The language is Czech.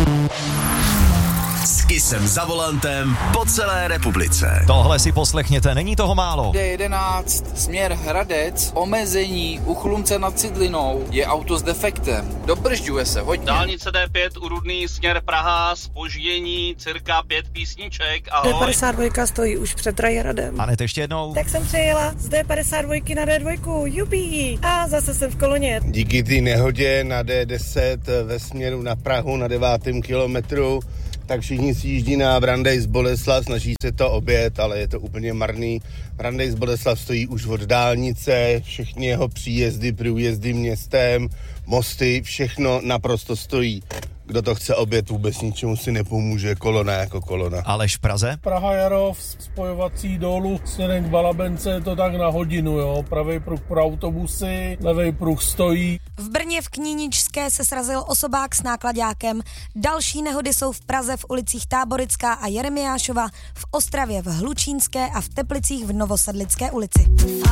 S Kissem za volantem po celé republice. Tohle si poslechněte, není toho málo. D11, směr Hradec, omezení u Chlumce nad Cidlinou, je auto s defektem. Dobržďuje se hodně. Dálnice D5 u Rudný směr Praha, zpoždění cirka 5 písniček. Ahoj. D52 stojí už před Rajhradem. A hned ještě jednou. Tak jsem přejela z D52 na D2, jupí, a zase jsem v koloně. Díky té nehodě na D10 ve směru na Prahu na 9. kilometru, tak všichni si jíždí na Brandejs Boleslav, snaží se to objet, ale je to úplně marný. Brandejs Boleslav stojí už od dálnice, všechny jeho příjezdy, průjezdy městem, mosty, všechno naprosto stojí. Kdo to chce objet, vůbec ničemu si nepomůže, kolona jako kolona. Aleš v Praze? Praha Jarov, spojovací dolů směrem k Balabence, je to tak na hodinu, jo. Pravý pruh pro autobusy, levý pruh stojí. V Brně v Kníničské se srazil osobák s náklaďákem. Další nehody jsou v Praze v ulicích Táborická a Jeremiášova, v Ostravě v Hlučínské a v Teplicích v Novosedlické ulici.